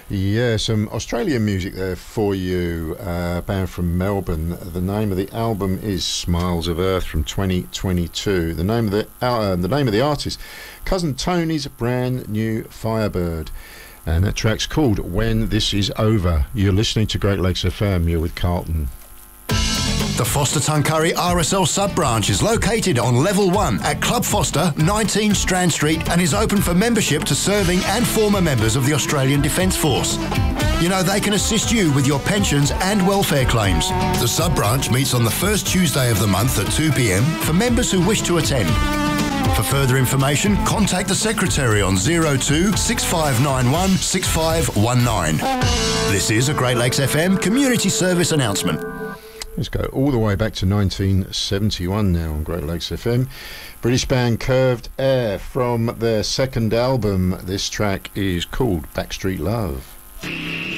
Yeah, some Australian music there for you. Band from Melbourne. The name of the album is Smiles of Earth from 2022. The name of the artist, Cousin Tony's brand new Firebird, and that track's called When This Is Over. You're listening to Great Lakes FM. You're with Carlton. The Foster Tuncurry RSL sub-branch is located on Level 1 at Club Foster, 19 Strand Street, and is open for membership to serving and former members of the Australian Defence Force. You know, they can assist you with your pensions and welfare claims. The sub-branch meets on the first Tuesday of the month at 2 p.m. for members who wish to attend. For further information, contact the Secretary on 02 6591 6519. This is a Great Lakes FM community service announcement. Let's go all the way back to 1971 now on Great Lakes FM. British band Curved Air from their second album. This track is called Backstreet Love.